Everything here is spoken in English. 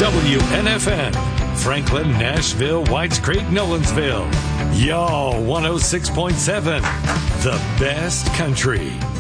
WNFN, Franklin, Nashville, Whites Creek, Nolensville. Y'all 106.7, the best country.